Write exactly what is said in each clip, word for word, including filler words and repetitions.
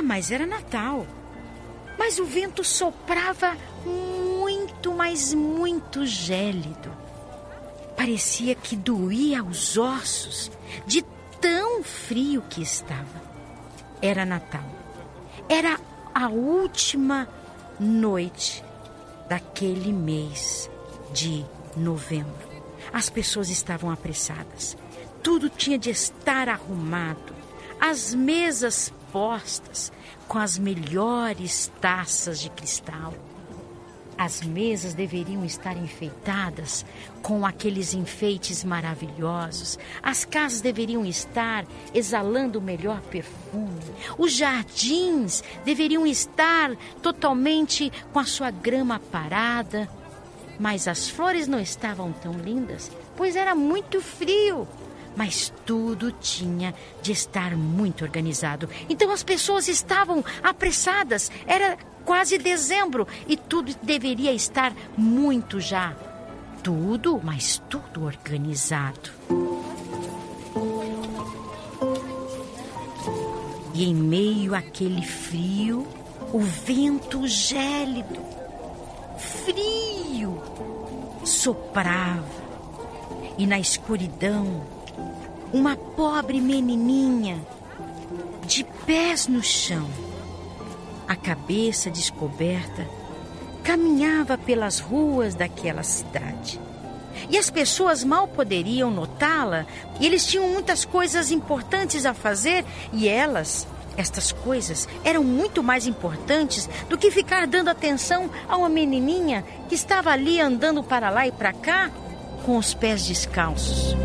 mas era Natal. Mas o vento soprava muito, mas muito gélido. Parecia que doía os ossos de tão frio que estava. Era Natal. Era a última noite daquele mês de novembro. As pessoas estavam apressadas. Tudo tinha de estar arrumado. As mesas postas com as melhores taças de cristal. As mesas deveriam estar enfeitadas com aqueles enfeites maravilhosos. As casas deveriam estar exalando o melhor perfume. Os jardins deveriam estar totalmente com a sua grama parada. Mas as flores não estavam tão lindas, pois era muito frio. Mas tudo tinha de estar muito organizado. Então as pessoas estavam apressadas. Era quase dezembro e tudo deveria estar muito já. Tudo, mas tudo organizado. E em meio àquele frio, o vento gélido, frio, soprava. E na escuridão, uma pobre menininha, de pés no chão, a cabeça descoberta, caminhava pelas ruas daquela cidade. E as pessoas mal poderiam notá-la, e eles tinham muitas coisas importantes a fazer, e elas, estas coisas, eram muito mais importantes do que ficar dando atenção a uma menininha que estava ali andando para lá e para cá, com os pés descalços.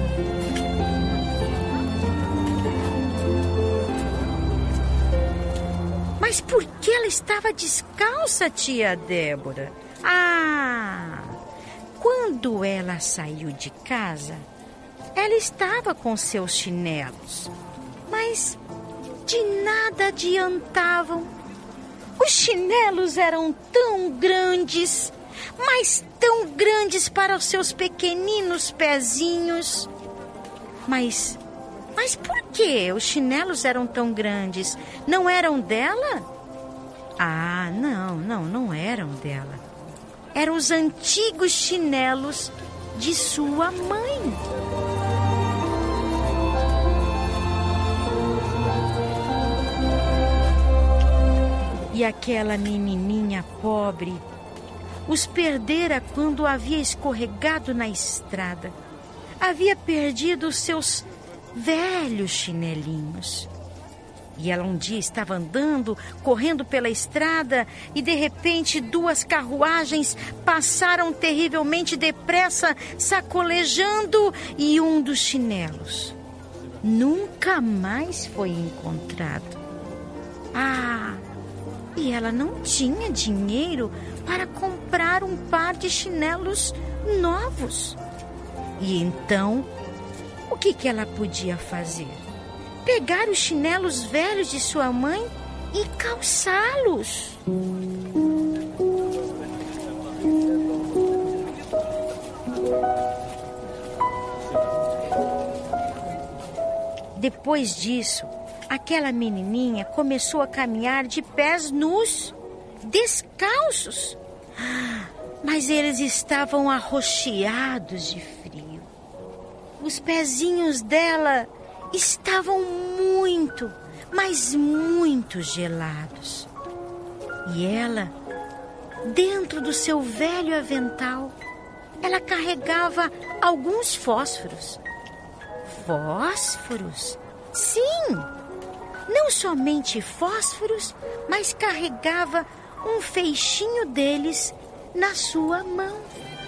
Mas por que ela estava descalça, tia Débora? Ah, quando ela saiu de casa, ela estava com seus chinelos, mas de nada adiantavam. Os chinelos eram tão grandes, mas tão grandes para os seus pequeninos pezinhos. Mas... Mas por que os chinelos eram tão grandes? Não eram dela? Ah, não, não, não eram dela. Eram os antigos chinelos de sua mãe. E aquela menininha pobre os perdera quando havia escorregado na estrada. Havia perdido os seus velhos chinelinhos. E ela um dia estava andando, correndo pela estrada, e de repente duas carruagens passaram terrivelmente depressa, sacolejando, e um dos chinelos nunca mais foi encontrado. Ah, e ela não tinha dinheiro para comprar um par de chinelos novos. E então, o que que ela podia fazer? Pegar os chinelos velhos de sua mãe e calçá-los. Depois disso, aquela menininha começou a caminhar de pés nus, descalços. Mas eles estavam arroxeados de frio. Os pezinhos dela estavam muito, mas muito gelados. E ela, dentro do seu velho avental, ela carregava alguns fósforos. Fósforos? Sim! Não somente fósforos, mas carregava um feixinho deles na sua mão.